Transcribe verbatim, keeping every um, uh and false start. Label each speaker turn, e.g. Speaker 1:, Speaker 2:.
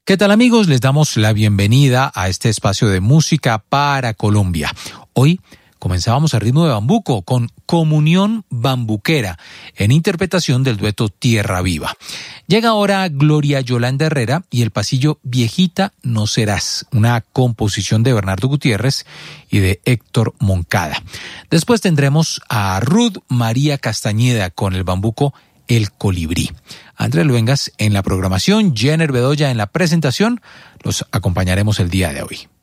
Speaker 1: ¿Qué tal, amigos? Les damos la bienvenida a este espacio de música para Colombia. Hoy comenzábamos a ritmo de bambuco con Comunión Bambuquera en interpretación del dueto Tierra Viva. Llega ahora Gloria Yolanda Herrera y el pasillo Viejita no serás, una composición de Bernardo Gutiérrez y de Héctor Moncada. Después tendremos a Ruth María Castañeda con el bambuco El Colibrí. Andrés Luengas en la programación, Jenner Bedoya en la presentación. Los acompañaremos el día de hoy.